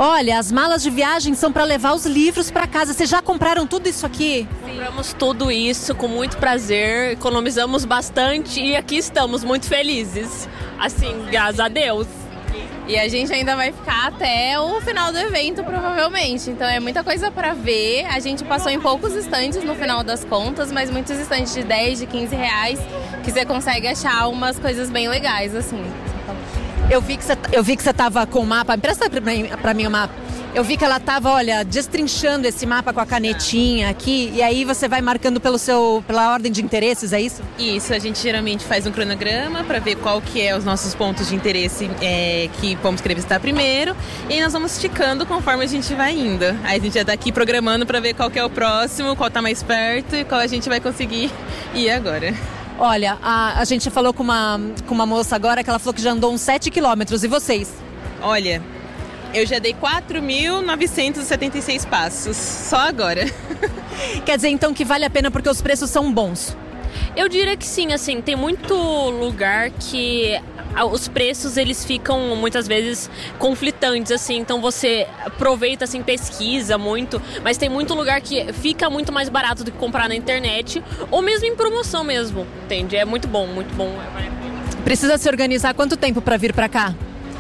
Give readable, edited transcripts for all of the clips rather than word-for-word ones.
Olha, as malas de viagem são para levar os livros para casa. Vocês já compraram tudo isso aqui? Compramos tudo isso com muito prazer, economizamos bastante e aqui estamos muito felizes. Assim, graças a Deus. E a gente ainda vai ficar até o final do evento, provavelmente. Então é muita coisa para ver. A gente passou em poucos estandes no final das contas, mas muitos estandes de 10, de 15 reais, que você consegue achar umas coisas bem legais, assim. Eu vi que você tava com o mapa. Empresta pra mim o mapa. Eu vi que ela tava, olha, destrinchando esse mapa com a canetinha aqui. E aí você vai marcando pela ordem de interesses, é isso? Isso, a gente geralmente faz um cronograma para ver qual que é os nossos pontos de interesse que vamos querer visitar primeiro. E aí nós vamos esticando conforme a gente vai indo. Aí a gente já tá aqui programando para ver qual que é o próximo, qual tá mais perto e qual a gente vai conseguir ir agora. Olha, a gente falou com uma moça agora que ela falou que já andou uns 7 quilômetros. E vocês? Olha, eu já dei 4.976 passos, só agora. Quer dizer, então, que vale a pena porque os preços são bons? Eu diria que sim, assim, tem muito lugar que os preços eles ficam muitas vezes conflitantes, assim, então você aproveita, assim, pesquisa muito, mas tem muito lugar que fica muito mais barato do que comprar na internet, ou mesmo em promoção mesmo, entende? É muito bom, muito bom. Precisa se organizar quanto tempo para vir para cá?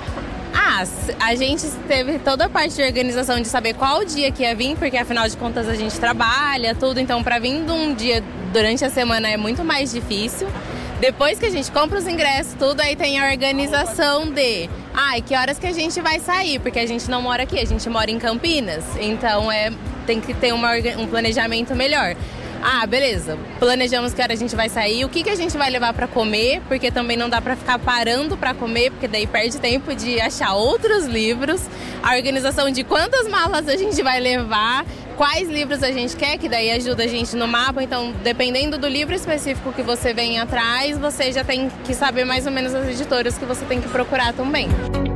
A gente teve toda a parte de organização de saber qual dia que ia vir, porque afinal de contas a gente trabalha, tudo, então para vir de um dia durante a semana é muito mais difícil. Depois que a gente compra os ingressos, tudo, aí tem a organização de que horas que a gente vai sair, porque a gente não mora aqui, a gente mora em Campinas, então tem que ter um planejamento melhor. Beleza, planejamos que hora a gente vai sair, o que a gente vai levar para comer, porque também não dá para ficar parando para comer, porque daí perde tempo de achar outros livros, a organização de quantas malas a gente vai levar, quais livros a gente quer, que daí ajuda a gente no mapa, então dependendo do livro específico que você vem atrás, você já tem que saber mais ou menos as editoras que você tem que procurar também.